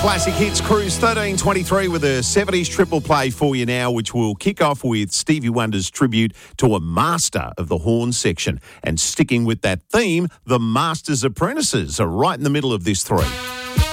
Classic Hits Cruise 1323 with a 70s triple play for you now, which will kick off with Stevie Wonder's tribute to a master of the horn section. And sticking with that theme, the Master's Apprentices are right in the middle of this three.